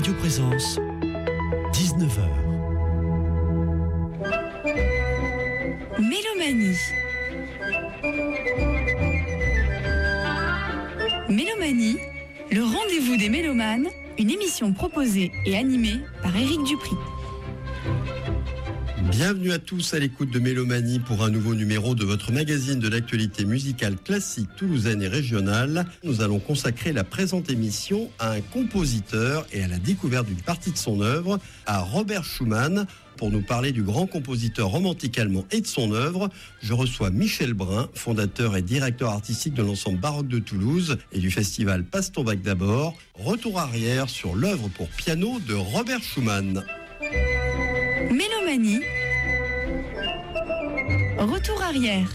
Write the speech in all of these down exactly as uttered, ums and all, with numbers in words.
Radio Présence, dix-neuf heures. Mélomanie. Mélomanie, le rendez-vous des mélomanes, une émission proposée et animée par Éric Dupri. Bienvenue à tous à l'écoute de Mélomanie pour un nouveau numéro de votre magazine de l'actualité musicale classique toulousaine et régionale. Nous allons consacrer la présente émission à un compositeur et à la découverte d'une partie de son œuvre, à Robert Schumann. Pour nous parler du grand compositeur romantique allemand et de son œuvre, je reçois Michel Brun, fondateur et directeur artistique de l'ensemble baroque de Toulouse et du festival Passe ton bac d'abord. Retour arrière sur l'œuvre pour piano de Robert Schumann. Mélomanie. Retour arrière.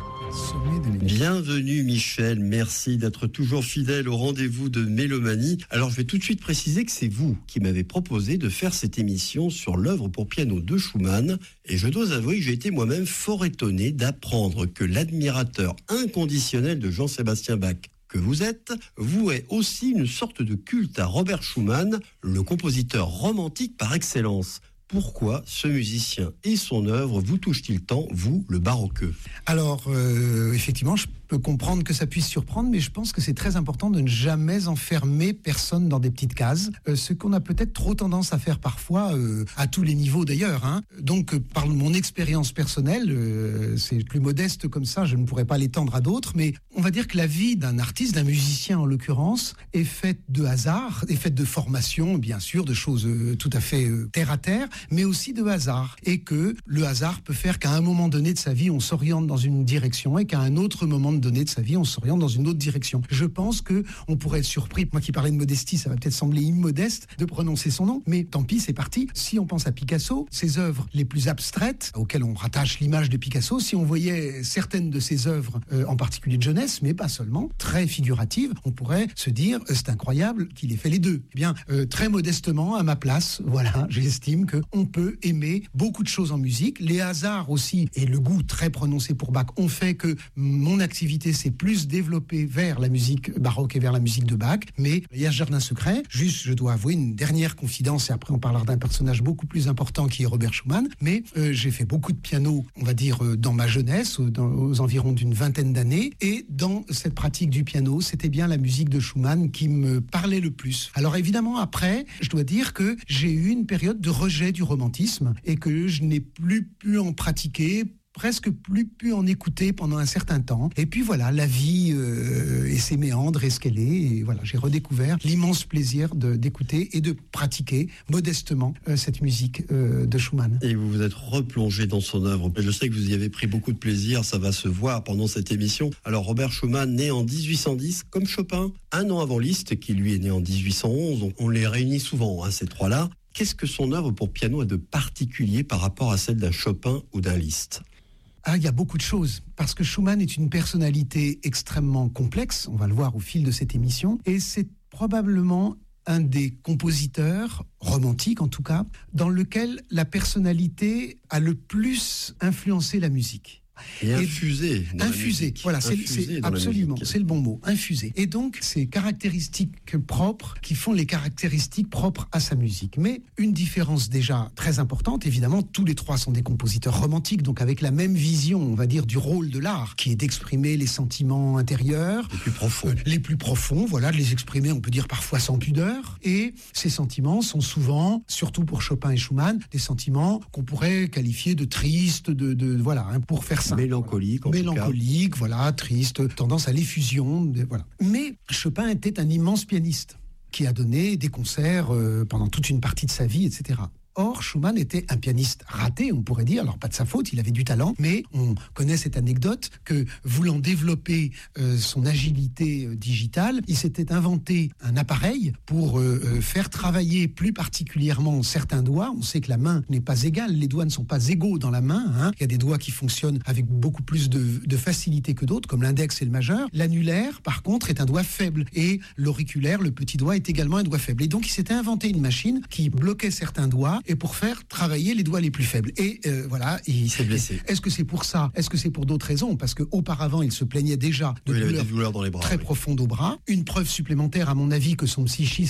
Bienvenue Michel, merci d'être toujours fidèle au rendez-vous de Mélomanie. Alors je vais tout de suite préciser que c'est vous qui m'avez proposé de faire cette émission sur l'œuvre pour piano de Schumann. Et je dois avouer que j'ai été moi-même fort étonné d'apprendre que l'admirateur inconditionnel de Jean-Sébastien Bach que vous êtes, vouait aussi une sorte de culte à Robert Schumann, le compositeur romantique par excellence. Pourquoi ce musicien et son œuvre vous touchent-ils tant, vous, le baroqueux ? Alors, euh, effectivement, je peux comprendre que ça puisse surprendre, mais je pense que c'est très important de ne jamais enfermer personne dans des petites cases, euh, ce qu'on a peut-être trop tendance à faire parfois, euh, à tous les niveaux d'ailleurs. Hein. Donc, euh, par mon expérience personnelle, euh, c'est plus modeste comme ça, je ne pourrais pas l'étendre à d'autres, mais on va dire que la vie d'un artiste, d'un musicien en l'occurrence, est faite de hasard, est faite de formation, bien sûr, de choses euh, tout à fait euh, terre à terre, mais aussi de hasard, et que le hasard peut faire qu'à un moment donné de sa vie, on s'oriente dans une direction, et qu'à un autre moment donné de sa vie, on s'oriente dans une autre direction. Je pense que on pourrait être surpris, moi qui parlais de modestie, ça va peut-être sembler immodeste de prononcer son nom, mais tant pis, c'est parti. Si on pense à Picasso, ses œuvres les plus abstraites, auxquelles on rattache l'image de Picasso, si on voyait certaines de ses œuvres, euh, en particulier de jeunesse, mais pas seulement, très figuratives, on pourrait se dire, euh, c'est incroyable qu'il ait fait les deux. Eh bien, euh, très modestement, à ma place, voilà, j'estime que on peut aimer beaucoup de choses en musique. Les hasards aussi, et le goût très prononcé pour Bach, ont fait que mon activité s'est plus développée vers la musique baroque et vers la musique de Bach. Mais il y a ce jardin secret. Juste, je dois avouer une dernière confidence, et après on parlera d'un personnage beaucoup plus important qui est Robert Schumann. Mais euh, j'ai fait beaucoup de piano, on va dire, euh, dans ma jeunesse, dans, aux environs d'une vingtaine d'années. Et dans cette pratique du piano, c'était bien la musique de Schumann qui me parlait le plus. Alors évidemment, après, je dois dire que j'ai eu une période de rejet du romantisme et que je n'ai plus pu en pratiquer, presque plus pu en écouter pendant un certain temps. Et puis voilà, la vie euh, et ses méandres et ce qu'elle est. Et voilà, j'ai redécouvert l'immense plaisir de, d'écouter et de pratiquer modestement euh, cette musique euh, de Schumann. Et vous vous êtes replongé dans son œuvre. Je sais que vous y avez pris beaucoup de plaisir, ça va se voir pendant cette émission. Alors Robert Schumann, né en dix-huit cent dix, comme Chopin, un an avant Liszt, qui lui est né en dix-huit cent onze. Donc on les réunit souvent, hein, ces trois-là. Qu'est-ce que son œuvre pour piano a de particulier par rapport à celle d'un Chopin ou d'un Liszt ? Ah, il y a beaucoup de choses, parce que Schumann est une personnalité extrêmement complexe, on va le voir au fil de cette émission, et c'est probablement un des compositeurs, romantiques en tout cas, dans lequel la personnalité a le plus influencé la musique. Et infusé. Et infusé, voilà, c'est, c'est absolument, c'est le bon mot, infusé. Et donc, c'est caractéristiques propres qui font les caractéristiques propres à sa musique. Mais une différence déjà très importante, évidemment, tous les trois sont des compositeurs romantiques, donc avec la même vision, on va dire, du rôle de l'art, qui est d'exprimer les sentiments intérieurs. Les plus profonds. Euh, les plus profonds, voilà, de les exprimer, on peut dire parfois sans pudeur. Et ces sentiments sont souvent, surtout pour Chopin et Schumann, des sentiments qu'on pourrait qualifier de tristes, de, de voilà, hein, pour faire mélancolique, en mélancolique, tout cas. Voilà, triste, tendance à l'effusion, voilà. Mais Chopin était un immense pianiste qui a donné des concerts euh, pendant toute une partie de sa vie, et cetera. Or, Schumann était un pianiste raté, on pourrait dire, alors pas de sa faute, il avait du talent, mais on connaît cette anecdote que, voulant développer euh, son agilité euh, digitale, il s'était inventé un appareil pour euh, euh, faire travailler plus particulièrement certains doigts. On sait que la main n'est pas égale, les doigts ne sont pas égaux dans la main, hein. Il y a des doigts qui fonctionnent avec beaucoup plus de, de facilité que d'autres, comme l'index et le majeur. L'annulaire, par contre, est un doigt faible, et l'auriculaire, le petit doigt, est également un doigt faible. Et donc, il s'était inventé une machine qui bloquait certains doigts, et pour faire travailler les doigts les plus faibles. Et euh, voilà, il s'est blessé. Est-ce que c'est pour ça ? Est-ce que c'est pour d'autres raisons ? Parce qu'auparavant, il se plaignait déjà de oui, douleurs, des douleurs dans les bras, très oui. profondes au bras. Une preuve supplémentaire, à mon avis, que son psychisme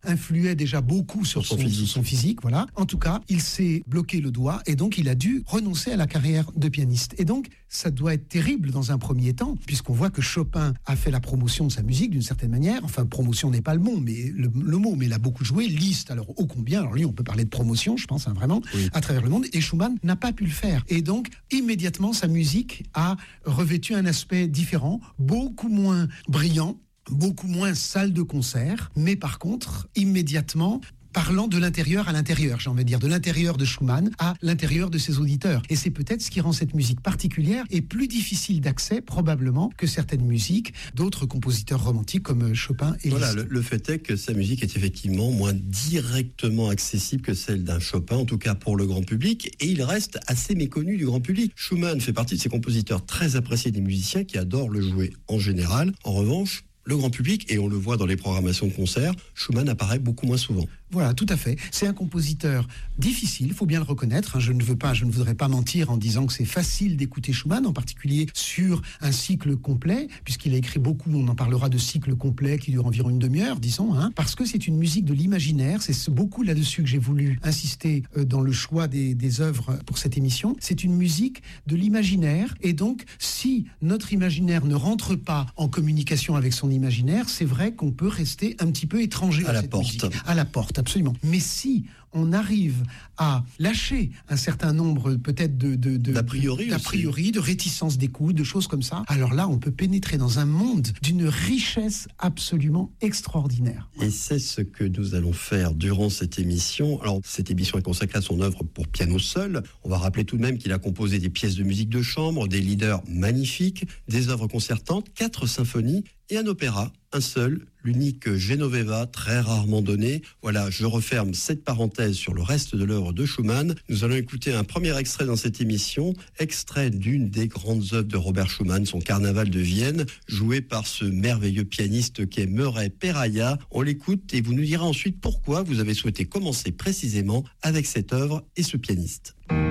influait déjà beaucoup sur, Sur son son, physique. son physique. Voilà. En tout cas, il s'est bloqué le doigt et donc il a dû renoncer à la carrière de pianiste. Et donc, ça doit être terrible dans un premier temps, puisqu'on voit que Chopin a fait la promotion de sa musique d'une certaine manière. Enfin, promotion n'est pas le mot, mais le, le mot, mais il a beaucoup joué. Liszt, alors ô combien. Alors lui, on peut parler de promotion, je pense, hein, vraiment, Oui. à travers le monde. Et Schumann n'a pas pu le faire. Et donc, immédiatement, sa musique a revêtu un aspect différent, beaucoup moins brillant, beaucoup moins salle de concert, mais par contre, immédiatement, parlant de l'intérieur à l'intérieur, j'ai envie de dire, de l'intérieur de Schumann à l'intérieur de ses auditeurs. Et c'est peut-être ce qui rend cette musique particulière et plus difficile d'accès, probablement, que certaines musiques d'autres compositeurs romantiques comme Chopin et Voilà, Liszt. le, le fait est que sa musique est effectivement moins directement accessible que celle d'un Chopin, en tout cas pour le grand public, et il reste assez méconnu du grand public. Schumann fait partie de ces compositeurs très appréciés des musiciens qui adorent le jouer en général. En revanche, le grand public, et on le voit dans les programmations de concerts, Schumann apparaît beaucoup moins souvent. Voilà, tout à fait. C'est un compositeur difficile, il faut bien le reconnaître. Je ne veux pas, je ne voudrais pas mentir en disant que c'est facile d'écouter Schumann, en particulier sur un cycle complet, puisqu'il a écrit beaucoup, on en parlera de cycles complets qui durent environ une demi-heure, disons, hein, parce que c'est une musique de l'imaginaire. C'est beaucoup là-dessus que j'ai voulu insister euh, dans le choix des, des œuvres pour cette émission. C'est une musique de l'imaginaire, et donc, si notre imaginaire ne rentre pas en communication avec son imaginaire, c'est vrai qu'on peut rester un petit peu étranger À à, la cette porte. musique. À la porte, absolument. Mais si on arrive à lâcher un certain nombre peut-être de, de, de D'a priori d'a aussi. priori, de réticence d'écoute, de choses comme ça, alors là, on peut pénétrer dans un monde d'une richesse absolument extraordinaire. Et c'est ce que nous allons faire durant cette émission. Alors, cette émission est consacrée à son œuvre pour piano seul. On va rappeler tout de même qu'il a composé des pièces de musique de chambre, des leaders magnifiques, des œuvres concertantes, quatre symphonies et un opéra, un seul, l'unique Genoveva, très rarement donné. Voilà, je referme cette parenthèse sur le reste de l'œuvre de Schumann. Nous allons écouter un premier extrait dans cette émission, extrait d'une des grandes œuvres de Robert Schumann, son Carnaval de Vienne, joué par ce merveilleux pianiste qu'est Murray Peraya. On l'écoute et vous nous direz ensuite pourquoi vous avez souhaité commencer précisément avec cette œuvre et ce pianiste.